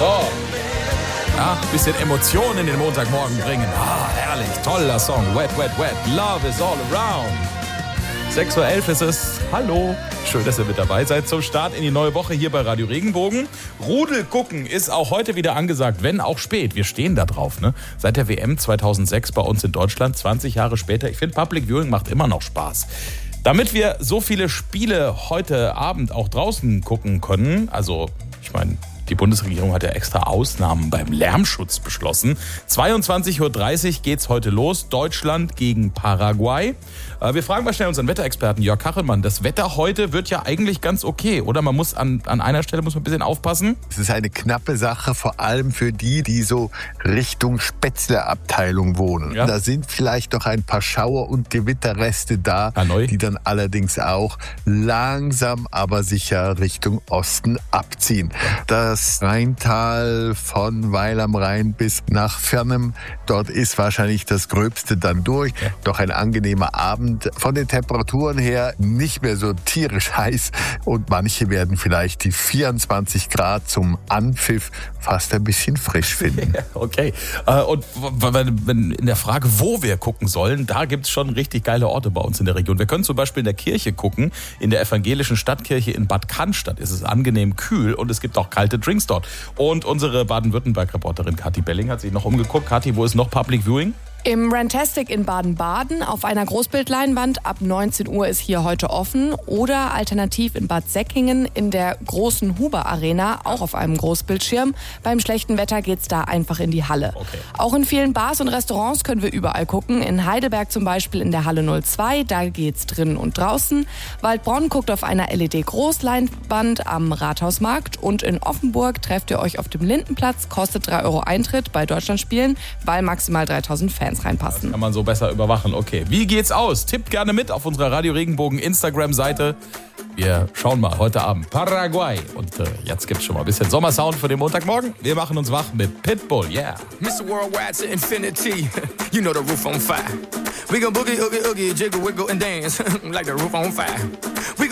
So. Ja, bisschen Emotionen in den Montagmorgen bringen. Herrlich, toller Song. Wet, wet, wet. Love is all around. 6:11 Uhr ist es. Hallo. Schön, dass ihr mit dabei seid zum Start in die neue Woche hier bei Radio Regenbogen. Rudel gucken ist auch heute wieder angesagt, wenn auch spät. Wir stehen da drauf, ne? Seit der WM 2006 bei uns in Deutschland, 20 Jahre später. Ich finde, Public Viewing macht immer noch Spaß. Damit wir so viele Spiele heute Abend auch draußen gucken können, also ich meine, die Bundesregierung hat ja extra Ausnahmen beim Lärmschutz beschlossen. 22:30 Uhr geht's heute los. Deutschland gegen Paraguay. Wir fragen mal schnell unseren Wetterexperten Jörg Kachelmann. Das Wetter heute wird ja eigentlich ganz okay, oder? Man muss an einer Stelle muss man ein bisschen aufpassen. Es ist eine knappe Sache, vor allem für die so Richtung Spätzle-Abteilung wohnen. Ja. Da sind vielleicht noch ein paar Schauer- und Gewitterreste da, die dann allerdings auch langsam, aber sicher Richtung Osten abziehen. Das Rheintal von Weil am Rhein bis nach Fernem, dort ist wahrscheinlich das Gröbste dann durch. Ja. Doch ein angenehmer Abend. Von den Temperaturen her nicht mehr so tierisch heiß und manche werden vielleicht die 24 Grad zum Anpfiff fast ein bisschen frisch finden. Okay. Und wenn in der Frage, wo wir gucken sollen, da gibt es schon richtig geile Orte bei uns in der Region. Wir können zum Beispiel in der Kirche gucken. In der evangelischen Stadtkirche in Bad Cannstatt ist es angenehm kühl und es gibt auch kalte Drinks dort. Und unsere Baden-Württemberg-Reporterin Kathi Belling hat sich noch umgeguckt. Kathi, wo ist noch Public Viewing? Im Rantastic in Baden-Baden auf einer Großbildleinwand. Ab 19 Uhr ist hier heute offen. Oder alternativ in Bad Säckingen in der großen Huber Arena, auch auf einem Großbildschirm. Beim schlechten Wetter geht's da einfach in die Halle. Okay. Auch in vielen Bars und Restaurants können wir überall gucken. In Heidelberg zum Beispiel in der Halle 02, da geht's drinnen und draußen. Waldbronn guckt auf einer LED-Großleinwand am Rathausmarkt. Und in Offenburg trefft ihr euch auf dem Lindenplatz. Kostet 3 Euro Eintritt bei Deutschlandspielen, weil maximal 3000 Fans reinpassen. Das kann man so besser überwachen. Okay, wie geht's aus? Tippt gerne mit auf unserer Radio Regenbogen Instagram-Seite. Wir schauen mal heute Abend Paraguay. Und jetzt gibt's schon mal ein bisschen Sommersound für den Montagmorgen. Wir machen uns wach mit Pitbull, yeah. Mr. Worldwide to infinity, you know the roof on fire. We gon' boogie, oogie, oogie, jiggle, wiggle and dance like the roof on fire. We